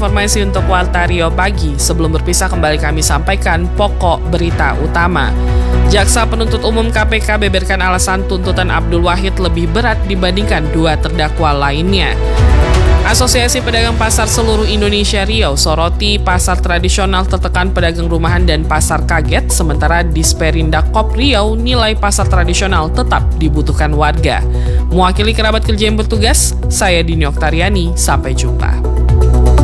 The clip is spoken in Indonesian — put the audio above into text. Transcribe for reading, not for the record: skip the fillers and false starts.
informasi untuk Warta Riau Pagi. Sebelum berpisah kembali kami sampaikan pokok berita utama. Jaksa penuntut umum KPK beberkan alasan tuntutan Abdul Wahid lebih berat dibandingkan dua terdakwa lainnya. Asosiasi Pedagang Pasar Seluruh Indonesia Riau soroti pasar tradisional tertekan pedagang rumahan dan pasar kaget, sementara Disperindak Kop Riau nilai pasar tradisional tetap dibutuhkan warga. Mewakili kerabat kerja yang bertugas, saya Dini Oktariani, sampai jumpa.